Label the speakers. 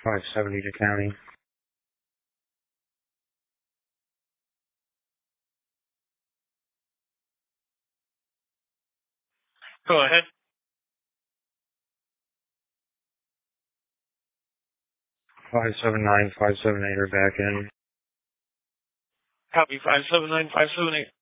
Speaker 1: 570 to county.
Speaker 2: Go ahead.
Speaker 1: 579, 578 are back in.
Speaker 2: Copy 579, 578.